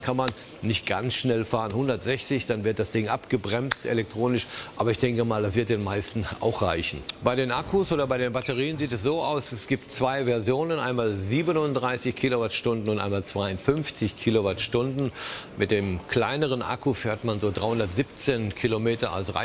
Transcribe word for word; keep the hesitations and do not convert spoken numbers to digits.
Kann man nicht ganz schnell fahren, hundertsechzig, dann wird das Ding abgebremst elektronisch, aber ich denke mal, das wird den meisten auch reichen. Bei den Akkus oder bei den Batterien sieht es so aus, es gibt zwei Versionen, einmal siebenunddreißig Kilowattstunden und einmal zweiundfünfzig Kilowattstunden. Mit dem kleineren Akku fährt man so dreihundertsiebzehn Kilometer als Reichweite.